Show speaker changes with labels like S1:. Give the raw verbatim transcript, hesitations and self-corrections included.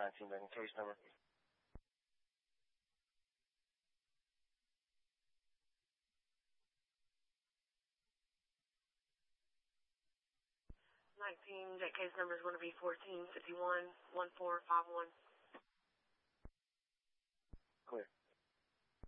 S1: nineteen banking case number.
S2: nineteen, that case number is going to be fourteen fifty-one, one four five one.
S1: Clear.